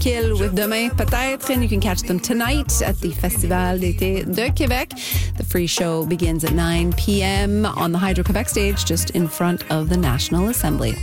Kill with Demain peut-être, and you can catch them tonight at the Festival d'été de Québec. The free show begins at 9 p.m. on the Hydro-Quebec stage just in front of the National Assembly.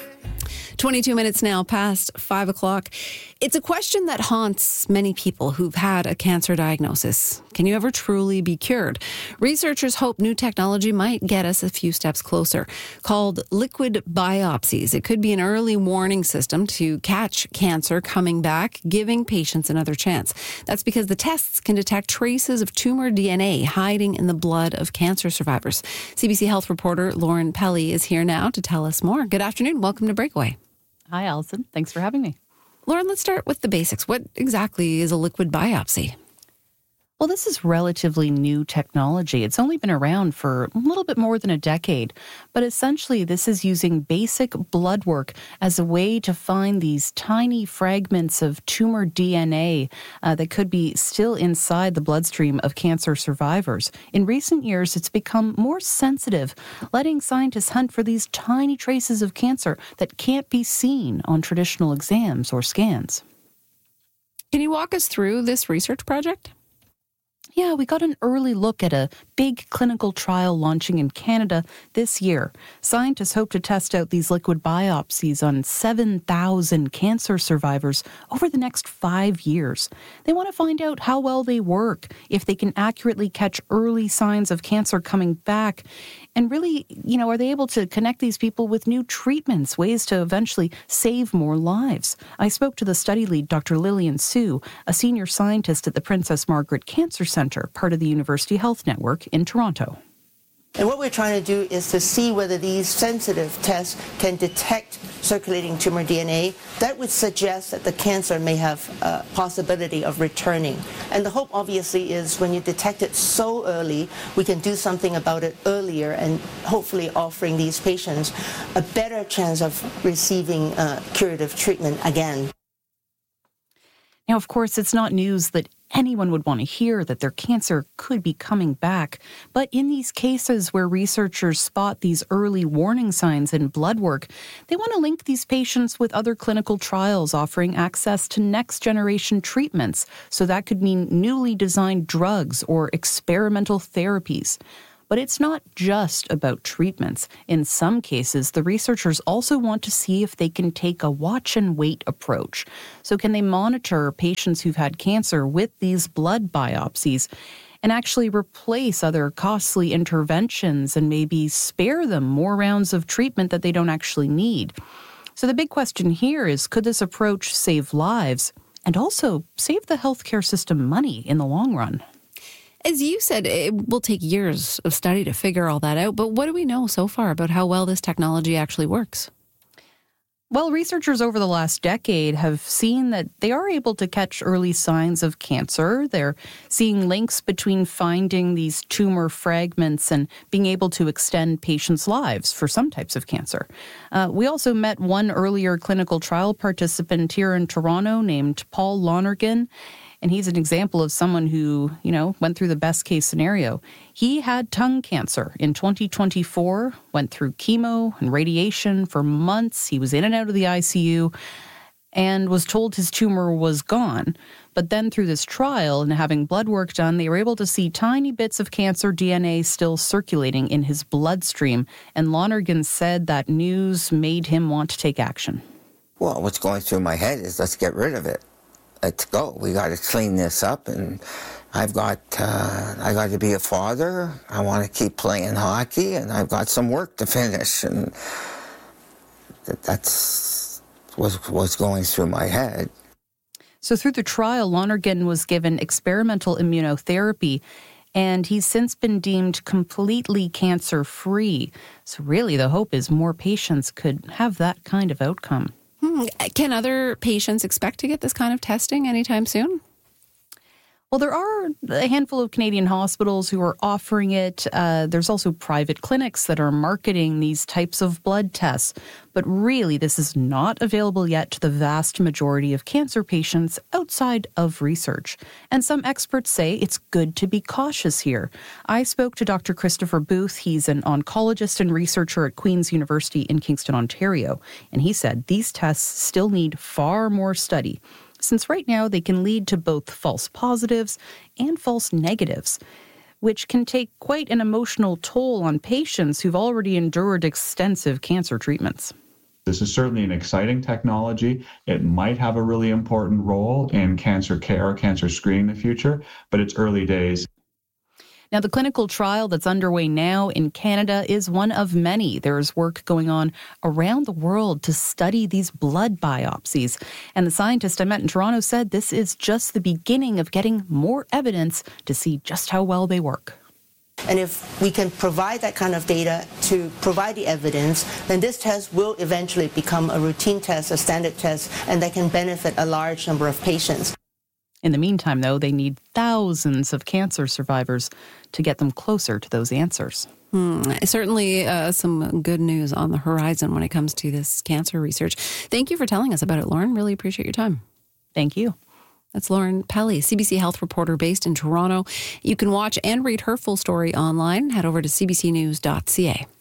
22 minutes now past 5 o'clock. It's a question that haunts many people who've had a cancer diagnosis. Can you ever truly be cured? Researchers hope new technology might get us a few steps closer. Called liquid biopsies, it could be an early warning system to catch cancer coming back, giving patients another chance. That's because the tests can detect traces of tumor DNA hiding in the blood of cancer survivors. CBC Health reporter Lauren Pelly is here now to tell us more. Good afternoon. Welcome to Breakaway. Hi, Allison. Thanks for having me. Lauren, let's start with the basics. What exactly is a liquid biopsy? Well, this is relatively new technology. It's only been around for a little bit more than a decade. But essentially, this is using basic blood work as a way to find these tiny fragments of tumor DNA that could be still inside the bloodstream of cancer survivors. In recent years, it's become more sensitive, letting scientists hunt for these tiny traces of cancer that can't be seen on traditional exams or scans. Can you walk us through this research project? Yeah, we got an early look at a big clinical trial launching in Canada this year. Scientists hope to test out these liquid biopsies on 7,000 cancer survivors over the next 5 years. They want to find out how well they work, if they can accurately catch early signs of cancer coming back, and really, are they able to connect these people with new treatments, ways to eventually save more lives? I spoke to the study lead, Dr. Lillian Su, a senior scientist at the Princess Margaret Cancer Centre, part of the University Health Network in Toronto. And what we're trying to do is to see whether these sensitive tests can detect circulating tumor DNA. That would suggest that the cancer may have a possibility of returning. And the hope, obviously, is when you detect it so early, we can do something about it earlier and hopefully offering these patients a better chance of receiving curative treatment again. Now, of course, it's not news that anyone would want to hear that their cancer could be coming back. But in these cases where researchers spot these early warning signs in blood work, they want to link these patients with other clinical trials offering access to next-generation treatments. So that could mean newly designed drugs or experimental therapies. But it's not just about treatments. In some cases, the researchers also want to see if they can take a watch-and-wait approach. So can they monitor patients who've had cancer with these blood biopsies and actually replace other costly interventions and maybe spare them more rounds of treatment that they don't actually need? So the big question here is, could this approach save lives and also save the healthcare system money in the long run? As you said, it will take years of study to figure all that out. But what do we know so far about how well this technology actually works? Well, researchers over the last decade have seen that they are able to catch early signs of cancer. They're seeing links between finding these tumor fragments and being able to extend patients' lives for some types of cancer. We also met one earlier clinical trial participant here in Toronto named Paul Lonergan. And he's an example of someone who, went through the best case scenario. He had tongue cancer in 2024, went through chemo and radiation for months. He was in and out of the ICU and was told his tumor was gone. But then through this trial and having blood work done, they were able to see tiny bits of cancer DNA still circulating in his bloodstream. And Lonergan said that news made him want to take action. Well, what's going through my head is let's get rid of it. Let's go. We got to clean this up, and I got to be a father. I want to keep playing hockey, and I've got some work to finish, and that's what's going through my head. So through the trial, Lonergan was given experimental immunotherapy, and he's since been deemed completely cancer-free. So really, the hope is more patients could have that kind of outcome. Can other patients expect to get this kind of testing anytime soon? Well, there are a handful of Canadian hospitals who are offering it. There's also private clinics that are marketing these types of blood tests. But really, this is not available yet to the vast majority of cancer patients outside of research. And some experts say it's good to be cautious here. I spoke to Dr. Christopher Booth. He's an oncologist and researcher at Queen's University in Kingston, Ontario. And he said these tests still need far more study. since right now they can lead to both false positives and false negatives, which can take quite an emotional toll on patients who've already endured extensive cancer treatments. This is certainly an exciting technology. It might have a really important role in cancer care or cancer screening in the future, but it's early days. Now, the clinical trial that's underway now in Canada is one of many. There's work going on around the world to study these blood biopsies. And the scientist I met in Toronto said this is just the beginning of getting more evidence to see just how well they work. And if we can provide that kind of data to provide the evidence, then this test will eventually become a routine test, a standard test, and that can benefit a large number of patients. In the meantime, though, they need thousands of cancer survivors to get them closer to those answers. Certainly some good news on the horizon when it comes to this cancer research. Thank you for telling us about it, Lauren. Really appreciate your time. Thank you. That's Lauren Pelly, CBC Health reporter based in Toronto. You can watch and read her full story online. Head over to cbcnews.ca.